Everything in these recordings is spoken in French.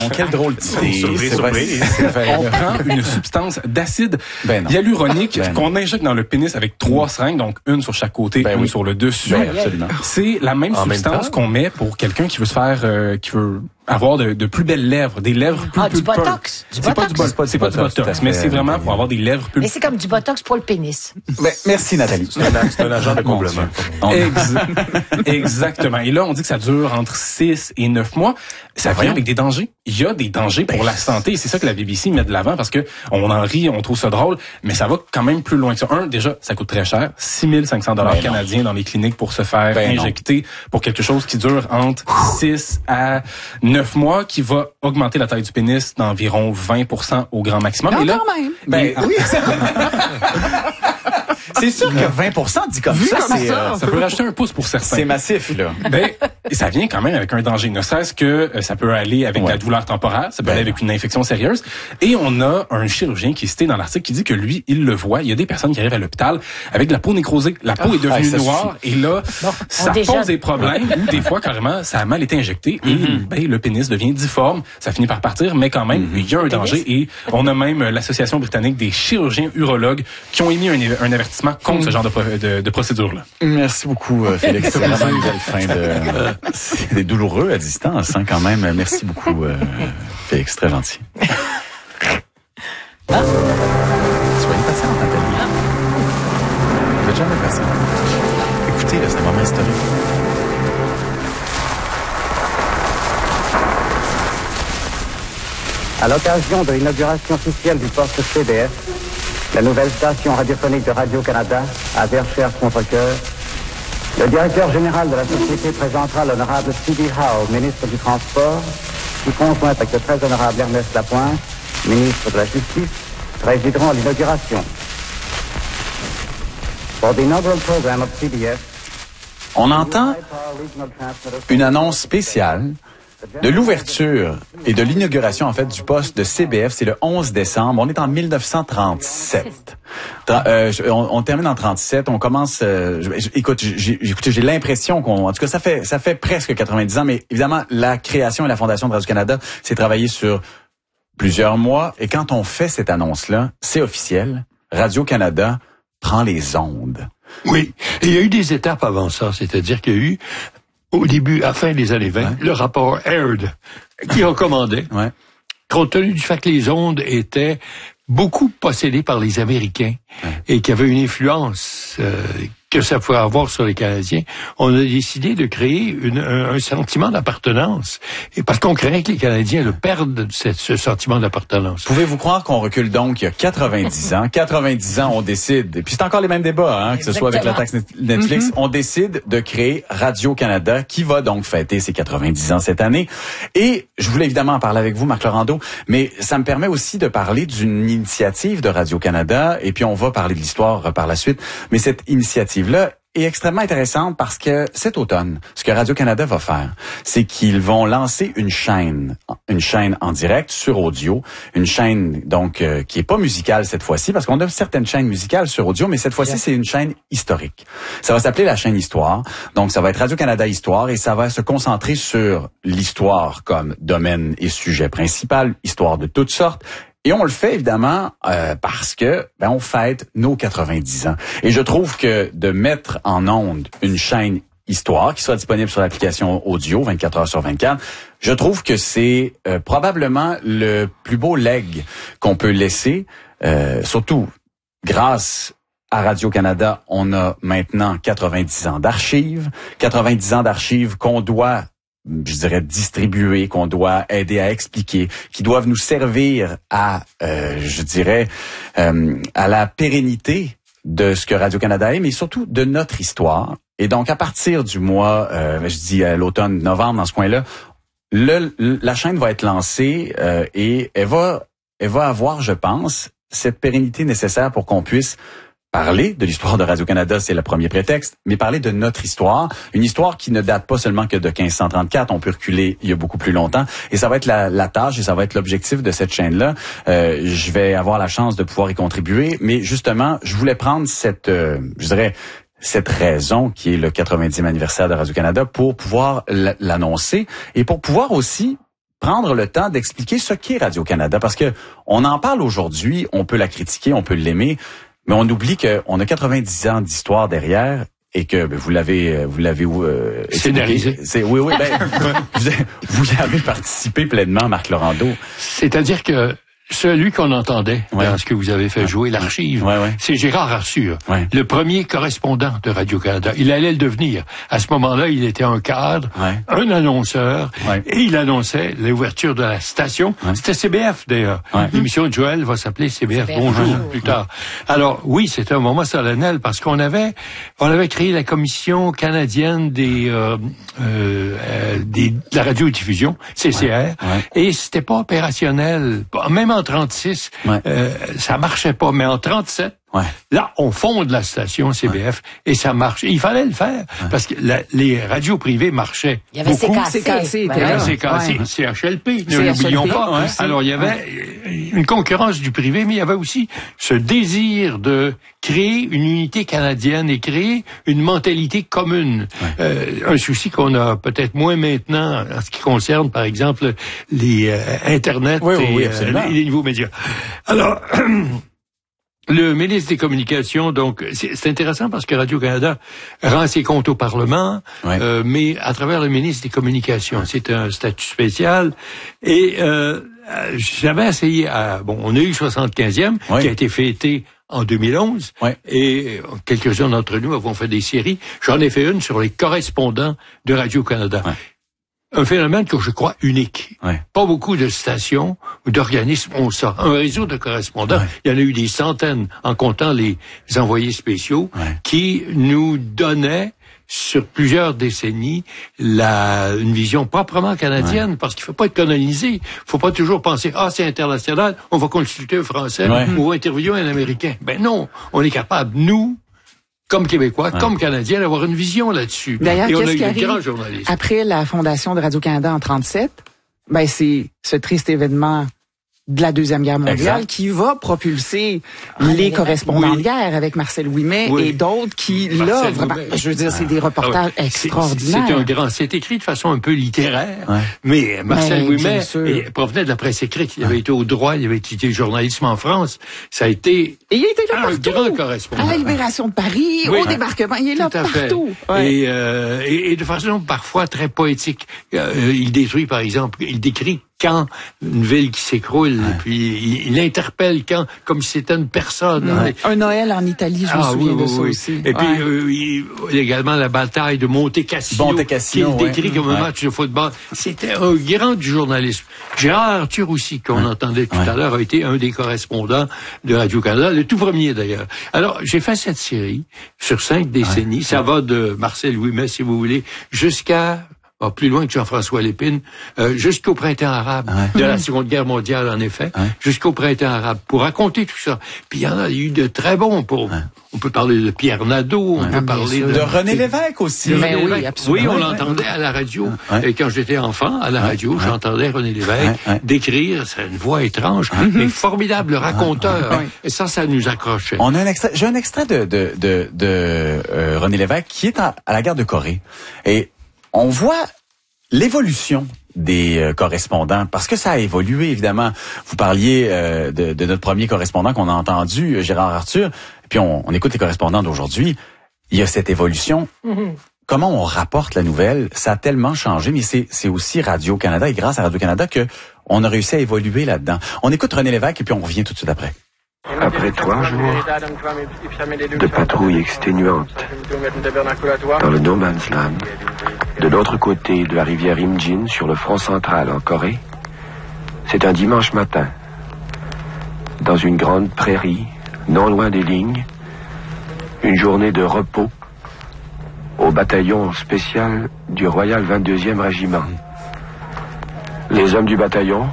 Quelle drôle d'idée. Surprise. On prend une substance d'acide hyaluronique qu'on injecte dans le pénis avec 3 seringues, donc une sur chaque côté, une sur le dessus. Absolument. C'est la même substance qu'on met pour quelqu'un qui veut se faire, qui veut avoir de plus belles lèvres, des lèvres plus du botox. C'est pas du botox, mais c'est vraiment pour avoir des lèvres plus. Mais c'est comme du botox pour le pénis. Merci Nathalie. C'est un agent de comblement. Exactement. Et là, on dit que ça dure entre 6 et 9 mois. Ça vient avec des dangers. Il y a des dangers pour la santé. Et c'est ça que la BBC met de l'avant parce que on en rit, on trouve ça drôle, mais ça va quand même plus loin que ça. Déjà, ça coûte très cher. 6 500 $ canadiens dans les cliniques pour se faire injecter pour quelque chose qui dure entre 6 à 9 mois, qui va augmenter la taille du pénis d'environ 20% au grand maximum. Non, et là, quand même. Oui. C'est sûr que 20% dit comme ça, ça peut rajouter un pouce pour certains. C'est massif, là. Ça vient quand même avec un danger. Ne serait-ce que ça peut aller avec la douleur temporaire, ça peut aller avec une infection sérieuse. Et on a un chirurgien qui est cité dans l'article qui dit que lui, il le voit. Il y a des personnes qui arrivent à l'hôpital avec de la peau nécrosée. La peau est devenue noire et là, ça pose des problèmes ou des fois, carrément, ça a mal été injecté et le pénis devient difforme. Ça finit par partir, mais quand même, il y a un danger. Et on a même l'Association britannique des chirurgiens urologues qui ont émis un avertissement contre ce genre de procédure-là. Merci beaucoup, Félix. C'est vraiment une belle fin de... C'est douloureux à distance, quand même. Merci beaucoup, Félix. Très gentil. Soyez patiente, Nathalie. Vous êtes jamais patiente. Écoutez, là, c'est un moment historique. À l'occasion de l'inauguration officielle du poste CBS, la nouvelle station radiophonique de Radio-Canada à Verchères-Contrecoeur, le directeur général de la société présentera l'honorable C.D. Howe, ministre du Transport, qui, conjoint avec le très honorable Ernest Lapointe, ministre de la Justice, présideront à l'inauguration. For the inaugural program of CBS, on entend une annonce spéciale de l'ouverture et de l'inauguration, en fait, du poste de CBF. C'est le 11 décembre. On est en 1937. On termine en 37. On commence... j'ai l'impression en tout cas, ça fait presque 90 ans, mais évidemment, la création et la fondation de Radio-Canada s'est travaillé sur plusieurs mois. Et quand on fait cette annonce-là, c'est officiel. Radio-Canada prend les ondes. Oui. Et il y a eu des étapes avant ça. C'est-à-dire qu'il y a eu, au début, à la fin des années 20, le rapport Aird, qui recommandait, compte tenu du fait que les ondes étaient beaucoup possédées par les Américains et qu'il y avait une influence que ça pouvait avoir sur les Canadiens, on a décidé de créer un sentiment d'appartenance. Et parce qu'on craignait que les Canadiens le perdent, ce sentiment d'appartenance. Pouvez-vous croire qu'on recule donc il y a 90 ans? 90 ans, on décide, et puis c'est encore les mêmes débats, que ce soit avec la taxe Netflix, on décide de créer Radio-Canada, qui va donc fêter ses 90 ans cette année. Et je voulais évidemment en parler avec vous, Marc Laurando, mais ça me permet aussi de parler d'une initiative de Radio-Canada, et puis on va parler de l'histoire par la suite. Mais cette initiative-là est extrêmement intéressante parce que cet automne, ce que Radio-Canada va faire, c'est qu'ils vont lancer une chaîne en direct sur audio, une chaîne donc qui est pas musicale cette fois-ci, parce qu'on a certaines chaînes musicales sur audio, mais cette fois-ci c'est une chaîne historique. Ça va s'appeler la chaîne Histoire, donc ça va être Radio-Canada Histoire et ça va se concentrer sur l'histoire comme domaine et sujet principal, histoire de toutes sortes. Et on le fait évidemment parce que on fête nos 90 ans. Et je trouve que de mettre en onde une chaîne Histoire qui sera disponible sur l'application audio 24 heures sur 24, je trouve que c'est probablement le plus beau leg qu'on peut laisser, surtout grâce à Radio-Canada, on a maintenant 90 ans d'archives, 90 ans d'archives qu'on doit distribuer, qu'on doit aider à expliquer, qui doivent nous servir à, à la pérennité de ce que Radio-Canada est, mais surtout de notre histoire. Et donc, à partir du mois, l'automne, novembre, dans ce coin-là, la chaîne va être lancée et elle va avoir, je pense, cette pérennité nécessaire pour qu'on puisse parler de l'histoire de Radio-Canada, c'est le premier prétexte, mais parler de notre histoire, une histoire qui ne date pas seulement que de 1534, on peut reculer il y a beaucoup plus longtemps, et ça va être la tâche et ça va être l'objectif de cette chaîne-là. Je vais avoir la chance de pouvoir y contribuer, mais justement, je voulais prendre cette raison qui est le 90e anniversaire de Radio-Canada pour pouvoir l'annoncer et pour pouvoir aussi prendre le temps d'expliquer ce qu'est Radio-Canada, parce que on en parle aujourd'hui, on peut la critiquer, on peut l'aimer, mais on oublie qu'on a 90 ans d'histoire derrière et que vous l'avez scénarisé. Oui, vous y avez participé pleinement, Marc Laurendeau. C'est-à-dire que celui qu'on entendait dans ce que vous avez fait jouer, l'archive, c'est Gérard Arthur, le premier correspondant de Radio-Canada. Il allait le devenir. À ce moment-là, il était un cadre, un annonceur, et il annonçait l'ouverture de la station. C'était CBF, d'ailleurs. L'émission de Joël va s'appeler CBF Bonjour, plus tard. Alors, oui, c'était un moment solennel, parce qu'on avait créé la Commission canadienne de la radiodiffusion, CCR, et c'était pas opérationnel. Même en 36, ça marchait pas, mais en 37, là, on fonde la station CBF et ça marche. Et il fallait le faire parce que les radios privées marchaient. Il y avait CKC, CHLP, ne l'oublions pas. Alors, il y avait une concurrence du privé, mais il y avait aussi ce désir de créer une unité canadienne et créer une mentalité commune. Un souci qu'on a peut-être moins maintenant en ce qui concerne, par exemple, les Internet et les nouveaux médias. Alors, le ministre des Communications, donc, c'est intéressant parce que Radio-Canada rend ses comptes au Parlement, mais à travers le ministre des Communications. C'est un statut spécial. Et j'avais essayé on a eu le 75e, qui a été fêté en 2011, et quelques-uns d'entre nous avons fait des séries. J'en ai fait une sur les correspondants de Radio-Canada. Un phénomène que je crois unique. Pas beaucoup de stations ou d'organismes ont ça. Un réseau de correspondants, il y en a eu des centaines, en comptant les envoyés spéciaux, qui nous donnaient, sur plusieurs décennies, une vision proprement canadienne, parce qu'il ne faut pas être colonisé. Il ne faut pas toujours penser, c'est international, on va consulter un Français ou on va interviewer un Américain. Ben non, on est capable, nous, comme Québécois, comme Canadiens, d'avoir une vision là-dessus. D'ailleurs, et on qu'est-ce a qui eu arrive de grands journalistes. Après la fondation de Radio-Canada en 37? Ben, c'est ce triste événement de la Deuxième Guerre mondiale qui va propulser les correspondants de guerre avec Marcel Ouimet et d'autres qui, vraiment, je veux dire, c'est des reportages extraordinaires. C'est écrit de façon un peu littéraire, mais Marcel Ouimet provenait de la presse écrite. Il avait été au droit, il avait étudié le journalisme en France. Ça a été un grand correspondant. À la Libération de Paris, au débarquement, il est là partout. Et de façon parfois très poétique. Il détruit, par exemple, il décrit quand une ville qui s'écroule, puis il interpelle quand, comme si c'était une personne. Un Noël en Italie, je me souviens de ça aussi. Et puis, il y a également la bataille de Monte Cassino, qu'il décrit comme un match de football. C'était un grand du journalisme. Gérard Arthur aussi, qu'on entendait tout à l'heure, a été un des correspondants de Radio-Canada, le tout premier d'ailleurs. Alors, j'ai fait cette série sur 5 décennies. Ça va de Marcel Ouimet, si vous voulez, jusqu'à plus loin que Jean-François Lépine, jusqu'au printemps arabe de la Seconde Guerre mondiale, en effet, jusqu'au printemps arabe, pour raconter tout ça. Puis il y en a eu de très bons on peut parler de Pierre Nadeau, on peut parler de René Lévesque aussi. Oui, on l'entendait à la radio. Et quand j'étais enfant, à la radio, j'entendais René Lévesque décrire, c'est une voix étrange, mais formidable raconteur. Et ça nous accrochait. On a j'ai un extrait de René Lévesque qui est à la guerre de Corée. Et on voit l'évolution des correspondants, parce que ça a évolué, évidemment. Vous parliez de notre premier correspondant qu'on a entendu, Gérard Arthur, puis on écoute les correspondants d'aujourd'hui. Il y a cette évolution. Comment on rapporte la nouvelle, ça a tellement changé, mais c'est aussi Radio-Canada, et grâce à Radio-Canada qu'on a réussi à évoluer là-dedans. On écoute René Lévesque, et puis on revient tout de suite après. Après 3 jours de patrouille exténuante dans le No Man's Land, de l'autre côté de la rivière Imjin, sur le front central en Corée, c'est un dimanche matin. Dans une grande prairie, non loin des lignes, une journée de repos au bataillon spécial du Royal 22e Régiment. Les hommes du bataillon,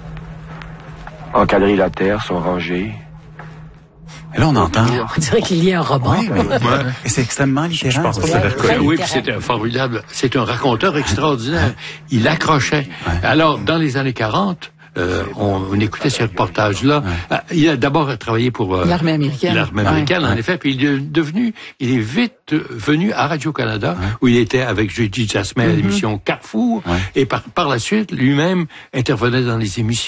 en quadrilatère, sont rangés. Et là, on entend. On dirait qu'il y a un roman. Et c'est extrêmement littéraire. Je pense pas que ça va être oui, puis c'était formidable. C'est un raconteur extraordinaire. Il accrochait. Alors, dans les années 40, on écoutait ce reportage-là. Il a d'abord travaillé pour l'armée américaine. L'armée américaine, en effet. Puis il est vite venu à Radio-Canada, où il était avec Judy Jasmin à l'émission Carrefour, et par la suite, lui-même intervenait dans les émissions.